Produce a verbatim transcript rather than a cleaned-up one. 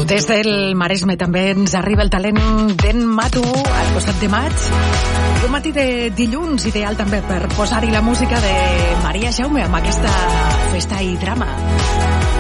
Des del Maresme també ens arriba el talent d'en Matu al costat de maig. I un matí de dilluns ideal també per posar-hi la música de Maria Jaume amb aquesta festa i drama.